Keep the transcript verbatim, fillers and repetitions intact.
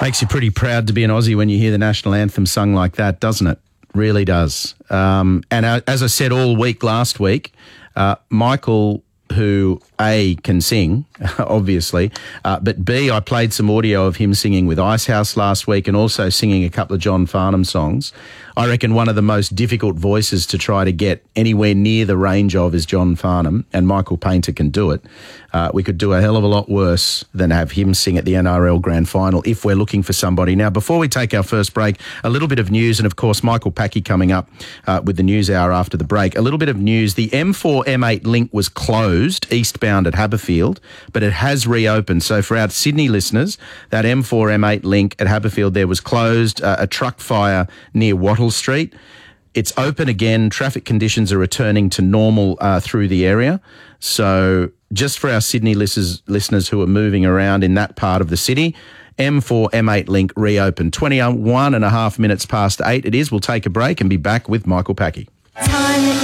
Makes you pretty proud to be an Aussie when you hear the national anthem sung like that, doesn't it? Really does. Um, and uh, as I said all week last week, uh, Michael, who A, can sing, obviously, uh, but B, I played some audio of him singing with Icehouse last week and also singing a couple of John Farnham songs. I reckon one of the most difficult voices to try to get anywhere near the range of is John Farnham, and Michael Painter can do it. Uh, we could do a hell of a lot worse than have him sing at the N R L Grand Final if we're looking for somebody. Now, before we take our first break, a little bit of news, and of course, Michael Packy coming up uh, with the news hour after the break. A little bit of news. The M four M eight link was closed eastbound at Haberfield, but it has reopened. So for our Sydney listeners, that M four M eight link at Haberfield there was closed, uh, a truck fire near Wattle Street. It's open again. Traffic conditions are returning to normal uh, through the area. So just for our Sydney listeners, listeners who are moving around in that part of the city, M four M eight link reopened. twenty-one and a half minutes past eight it is. We'll take a break and be back with Michael Packy.